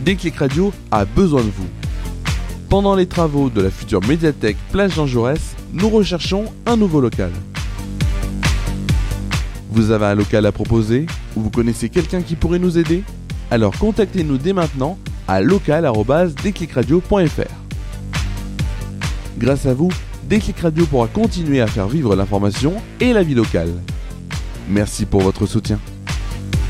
Déclic Radio a besoin de vous. Pendant les travaux de la future médiathèque Place Jean Jaurès, nous recherchons un nouveau local. Vous avez un local à proposer ou vous connaissez quelqu'un qui pourrait nous aider? Alors contactez-nous dès maintenant à local@declicradio.fr. Grâce à vous, Déclic Radio pourra continuer à faire vivre l'information et la vie locale. Merci pour votre soutien.